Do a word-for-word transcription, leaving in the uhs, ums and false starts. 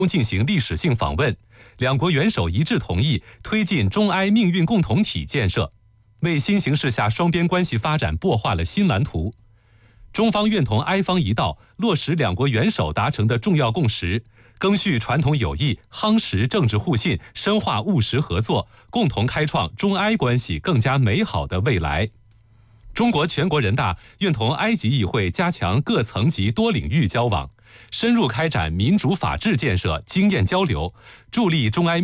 进行历史性访问，两国元首一致同意推进中埃命运共同体建设，为新形势下双边关系发展擘画了新蓝图。中方愿同埃方一道，落实两国元首达成的重要共识，赓续传统友谊，夯实政治互信，深化务实合作，共同开创中埃关系更加美好的未来。中国全国人大愿同埃及议会加强各层级多领域交往，深入开展民主法治建设经验交流，助力中埃